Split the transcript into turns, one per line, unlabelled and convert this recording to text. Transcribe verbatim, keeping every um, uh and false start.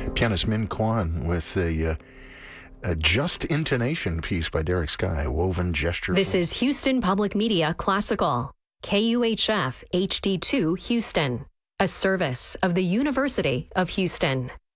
Pianist Min Kwan with a, uh, a Just Intonation piece by Derek Sky, Woven Gesture.
This is Houston Public Media Classical, K U H F H D two Houston, a service of the University of Houston.